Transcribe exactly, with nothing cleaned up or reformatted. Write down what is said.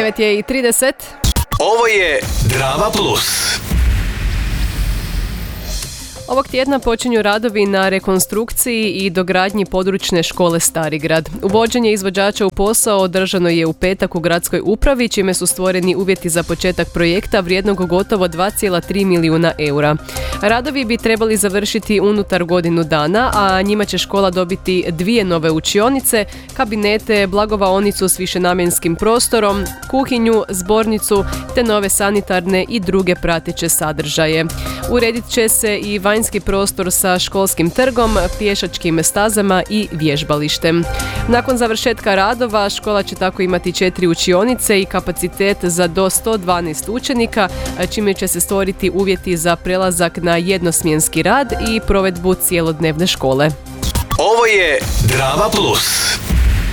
devet je i trideset. Ovo je Drama Plus. Ovog tjedna počinju radovi na rekonstrukciji i dogradnji područne škole Starigrad. Uvođenje izvođača u posao održano je u petak u gradskoj upravi, čime su stvoreni uvjeti za početak projekta vrijednog gotovo dva zarez tri milijuna eura. Radovi bi trebali završiti unutar godinu dana, a njima će škola dobiti dvije nove učionice, kabinete, blagovaonicu s višenamjenskim prostorom, kuhinju, zbornicu te nove sanitarne i druge prateće sadržaje. Uredit će se i vanjski prostor sa školskim trgom, pješačkim stazama i vježbalištem. Nakon završetka radova, škola će tako imati četiri učionice i kapacitet za do sto dvanaest učenika, čime će se stvoriti uvjeti za prelazak na jednosmjenski rad i provedbu cjelodnevne škole. Ovo je Drama Plus.